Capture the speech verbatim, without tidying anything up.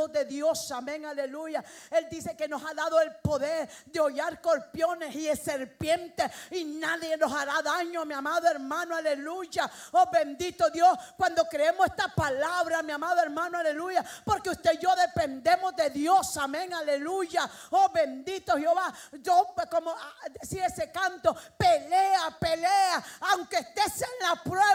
amados de Dios, amén, aleluya. Él dice que nos ha dado el poder de hollar escorpiones y serpientes y nadie nos hará daño, mi amado hermano, aleluya. Oh, bendito Dios, cuando creemos esta palabra, mi amado hermano, aleluya, porque usted y yo dependemos de Dios, amén, aleluya. Oh, bendito Jehová. Yo, como decía ese canto, pelea, pelea, aunque estés en la prueba,